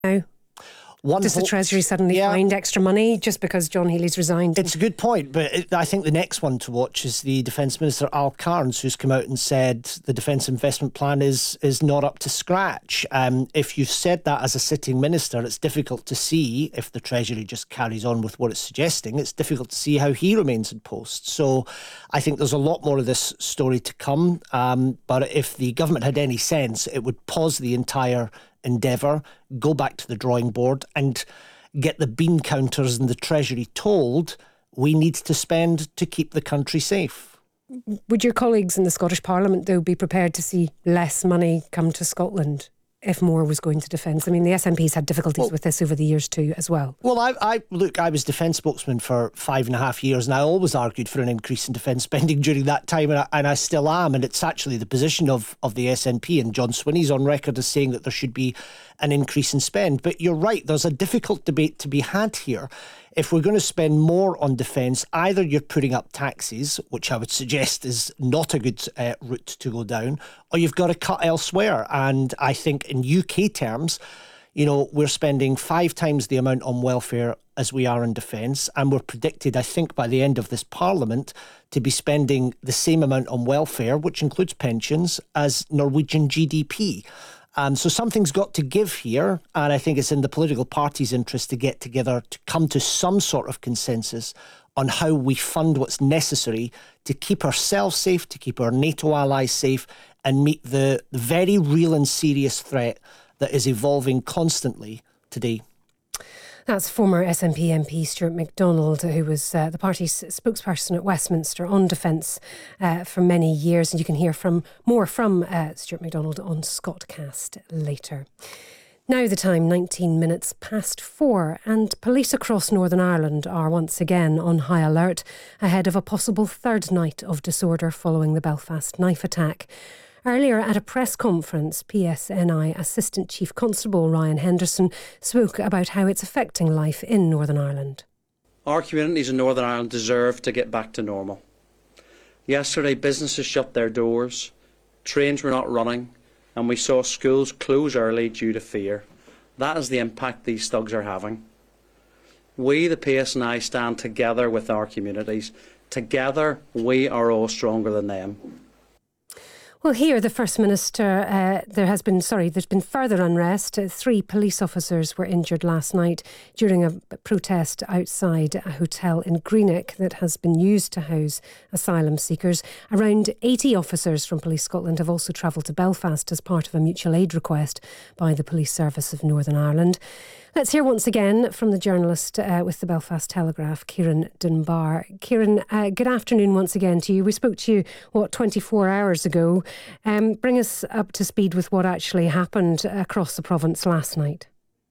now? Does the Treasury suddenly find extra money just because John Healey's resigned? It's a good point, but I think the next one to watch is the Defence Minister, Al Carnes, who's come out and said the Defence Investment Plan is not up to scratch. If you've said that as a sitting minister, it's difficult to see, if the Treasury just carries on with what it's suggesting, it's difficult to see how he remains in post. So I think there's a lot more of this story to come. But if the government had any sense, it would pause the entire endeavour, go back to the drawing board and get the bean counters in the Treasury told we need to spend to keep the country safe. Would your colleagues in the Scottish Parliament, though, be prepared to see less money come to Scotland if more was going to defence? I mean, the SNP's had difficulties with this over the years too, as well. Well, I was defence spokesman for 5.5 years, and I always argued for an increase in defence spending during that time, and I still am. And it's actually the position of the SNP, and John Swinney's on record as saying that there should be an increase in spend. But you're right, there's a difficult debate to be had here. If we're going to spend more on defence, either you're putting up taxes, which I would suggest is not a good route to go down, or you've got to cut elsewhere. And I think in UK terms, we're spending 5 times the amount on welfare as we are in defence, and we're predicted, I think, by the end of this Parliament to be spending the same amount on welfare, which includes pensions, as Norwegian GDP. So something's got to give here, and I think it's in the political parties' interest to get together to come to some sort of consensus on how we fund what's necessary to keep ourselves safe, to keep our NATO allies safe, and meet the very real and serious threat that is evolving constantly today. That's former SNP MP Stuart McDonald, who was the party's spokesperson at Westminster on defence for many years. And you can hear more from Stuart McDonald on Scottcast later. Now the time, 19 minutes past 4, and police across Northern Ireland are once again on high alert ahead of a possible third night of disorder following the Belfast knife attack. Earlier at a press conference, PSNI Assistant Chief Constable Ryan Henderson spoke about how it's affecting life in Northern Ireland. Our communities in Northern Ireland deserve to get back to normal. Yesterday, businesses shut their doors, trains were not running, and we saw schools close early due to fear. That is the impact these thugs are having. We, the PSNI, stand together with our communities. Together, we are all stronger than them. Well, here, the First Minister, there's been further unrest. 3 police officers were injured last night during a protest outside a hotel in Greenock that has been used to house asylum seekers. Around 80 officers from Police Scotland have also travelled to Belfast as part of a mutual aid request by the Police Service of Northern Ireland. Let's hear once again from the journalist with the Belfast Telegraph, Kieran Dunbar. Kieran, good afternoon once again to you. We spoke to you, 24 hours ago. Bring us up to speed with what actually happened across the province last night.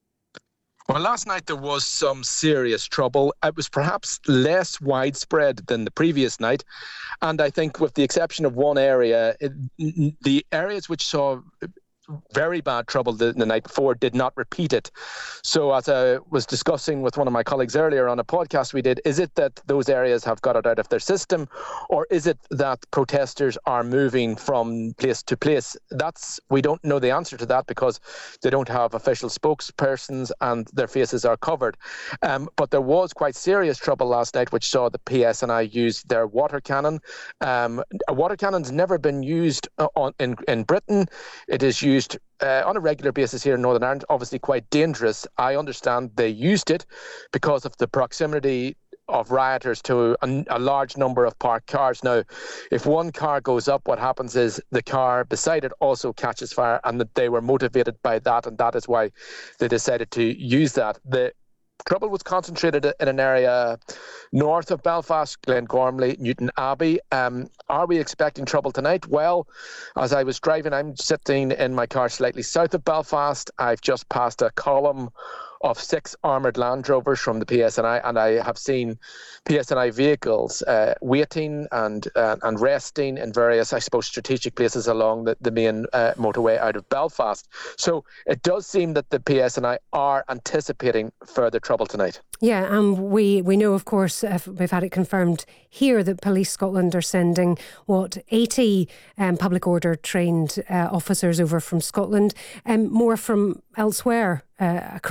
Well, last night there was some serious trouble. It was perhaps less widespread than the previous night. And I think with the exception of one area, the areas which saw very bad trouble the night before did not repeat it. So as I was discussing with one of my colleagues earlier on a podcast we did, is it that those areas have got it out of their system, or is it that protesters are moving from place to place? We don't know the answer to that because they don't have official spokespersons and their faces are covered. But there was quite serious trouble last night which saw the PSNI use their water cannon. A water cannon's never been used in Britain. It is used on a regular basis here in Northern Ireland, obviously quite dangerous. I understand they used it because of the proximity of rioters to a large number of parked cars. Now, if one car goes up, what happens is the car beside it also catches fire, and that they were motivated by that, and that is why they decided to use that. The trouble was concentrated in an area north of Belfast, Glengormley, Newton Abbey. Are we expecting trouble tonight? Well, as I was driving, I'm sitting in my car slightly south of Belfast. I've just passed a column of 6 armoured Land Rovers from the PSNI, and I have seen PSNI vehicles waiting and resting in various, I suppose, strategic places along the main motorway out of Belfast. So it does seem that the PSNI are anticipating further trouble tonight. Yeah, and we know, of course, we've had it confirmed here that Police Scotland are sending, 80 public order trained officers over from Scotland, more from elsewhere a